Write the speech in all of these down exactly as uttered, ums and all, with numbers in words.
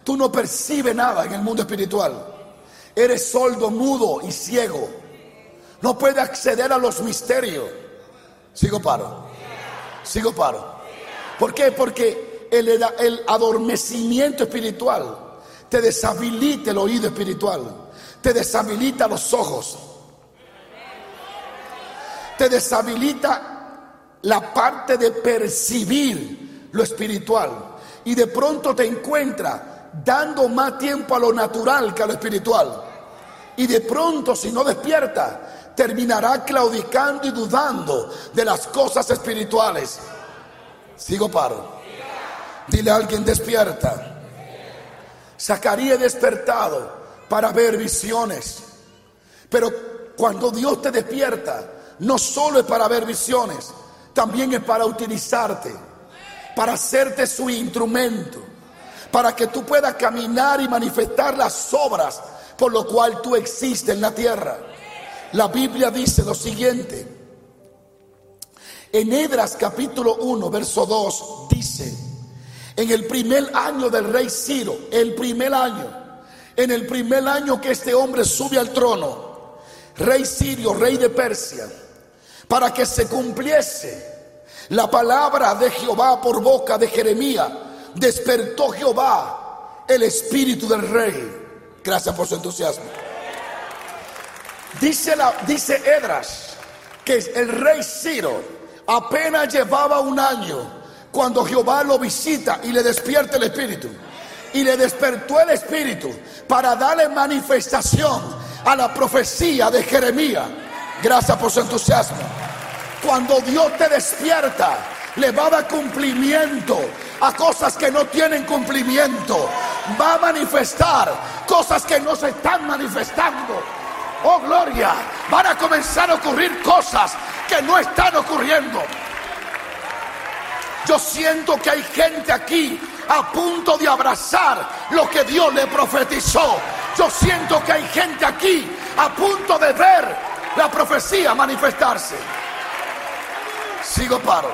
Tú no percibes nada en el mundo espiritual. Eres sordo, mudo y ciego. No puedes acceder a los misterios. Sigo paro. Sigo paro. ¿Por qué? Porque el, el adormecimiento espiritual te deshabilita el oído espiritual. Te deshabilita los ojos. Te deshabilita la parte de percibir lo espiritual. Y de pronto te encuentras dando más tiempo a lo natural que a lo espiritual. Y de pronto, si no despierta, terminará claudicando y dudando de las cosas espirituales. Sigo paro. Dile a alguien: despierta. Zacarías despertado para ver visiones. Pero cuando Dios te despierta, no solo es para ver visiones, también es para utilizarte, para hacerte su instrumento, para que tú puedas caminar y manifestar las obras por lo cual tú existes en la tierra. La Biblia dice lo siguiente. En Esdras capítulo uno verso dos dice: en el primer año del rey Ciro, el primer año, en el primer año que este hombre sube al trono, rey Sirio, rey de Persia, para que se cumpliese la palabra de Jehová por boca de Jeremías, despertó Jehová el espíritu del rey. Gracias por su entusiasmo. Dice, la, dice Esdras que el rey Ciro apenas llevaba un año cuando Jehová lo visita y le despierta el espíritu. Y le despertó el espíritu para darle manifestación a la profecía de Jeremías. Gracias por su entusiasmo. Cuando Dios te despierta, le va a dar cumplimiento a cosas que no tienen cumplimiento. Va a manifestar cosas que no se están manifestando. Oh, gloria. Van a comenzar a ocurrir cosas que no están ocurriendo. Yo siento que hay gente aquí a punto de abrazar lo que Dios le profetizó. Yo siento que hay gente aquí a punto de ver la profecía manifestarse. Sigo paro.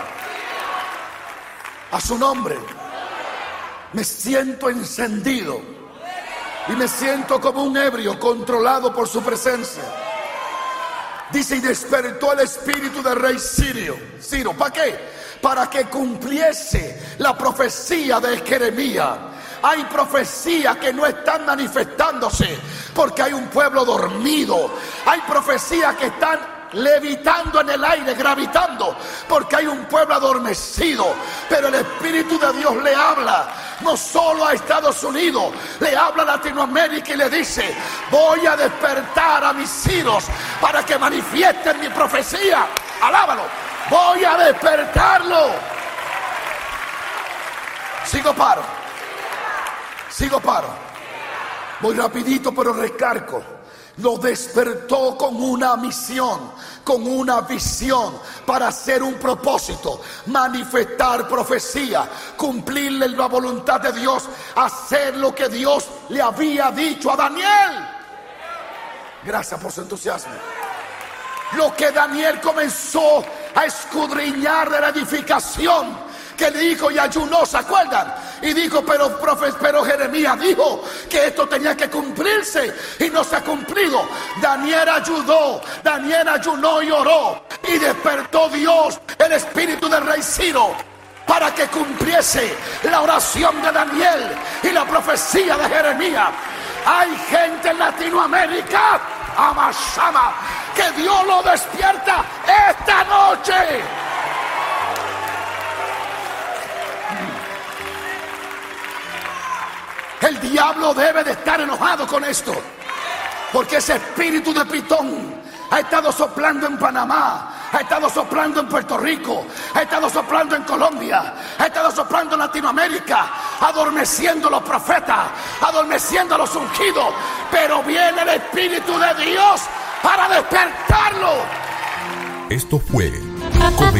A su nombre. Me siento encendido y me siento como un ebrio controlado por su presencia. Dice: y despertó el espíritu del rey Sirio. Ciro, ¿para qué? Para que cumpliese la profecía de Jeremías. Hay profecías que no están manifestándose porque hay un pueblo dormido. Hay profecías que están levitando en el aire, gravitando, porque hay un pueblo adormecido. Pero el Espíritu de Dios le habla no solo a Estados Unidos, le habla a Latinoamérica y le dice: voy a despertar a mis hijos para que manifiesten mi profecía. Alábalo. Voy a despertarlo. Sigo paro. Sigo paro. Voy rapidito pero recargo. Lo despertó con una misión, con una visión, para hacer un propósito: manifestar profecía, cumplirle la voluntad de Dios, hacer lo que Dios le había dicho a Daniel. Gracias por su entusiasmo. Lo que Daniel comenzó a escudriñar de la edificación, que dijo y ayunó, ¿se acuerdan? Y dijo: pero, profe, pero Jeremías dijo que esto tenía que cumplirse y no se ha cumplido. Daniel ayudó, Daniel ayunó y oró, y despertó Dios el espíritu del rey Ciro para que cumpliese la oración de Daniel y la profecía de Jeremías. Hay gente en Latinoamérica, Amashama, que Dios lo despierta esta noche. El diablo debe de estar enojado con esto, porque ese espíritu de Pitón ha estado soplando en Panamá, ha estado soplando en Puerto Rico, ha estado soplando en Colombia, ha estado soplando en Latinoamérica, adormeciendo a los profetas, adormeciendo a los ungidos. Pero viene el Espíritu de Dios para despertarlo. Esto fue